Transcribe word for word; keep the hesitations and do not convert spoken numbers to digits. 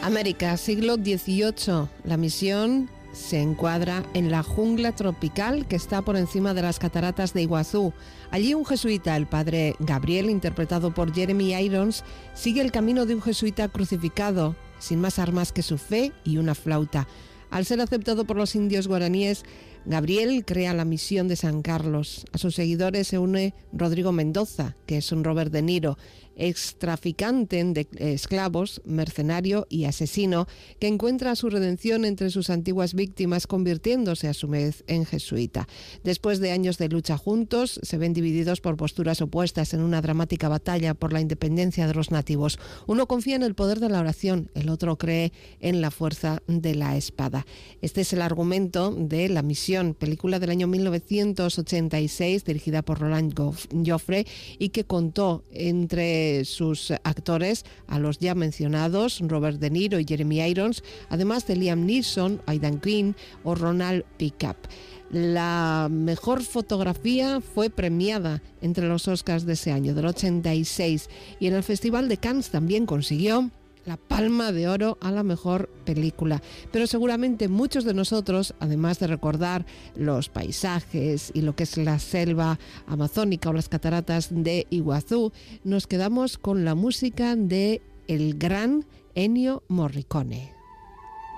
América, siglo dieciocho. La misión se encuadra en la jungla tropical que está por encima de las cataratas de Iguazú. Allí un jesuita, el padre Gabriel, interpretado por Jeremy Irons, sigue el camino de un jesuita crucificado, sin más armas que su fe y una flauta. Al ser aceptado por los indios guaraníes, Gabriel crea la misión de San Carlos. A sus seguidores se une Rodrigo Mendoza, que es un Robert De Niro, extraficante de esclavos, mercenario y asesino, que encuentra su redención entre sus antiguas víctimas, convirtiéndose a su vez en jesuita. Después de años de lucha juntos, se ven divididos por posturas opuestas en una dramática batalla por la independencia de los nativos. Uno confía en el poder de la oración, el otro cree en la fuerza de la espada. Este es el argumento de La Misión, película del año mil novecientos ochenta y seis, dirigida por Roland Joffre, y que contó entre sus actores a los ya mencionados Robert De Niro y Jeremy Irons, además de Liam Neeson, Aidan Quinn o Ronald Pickup. La mejor fotografía fue premiada entre los Oscars de ese año, del ochenta y seis, y en el Festival de Cannes también consiguió la Palma de Oro a la mejor película. Pero seguramente muchos de nosotros, además de recordar los paisajes y lo que es la selva amazónica o las cataratas de Iguazú, nos quedamos con la música de el gran Ennio Morricone.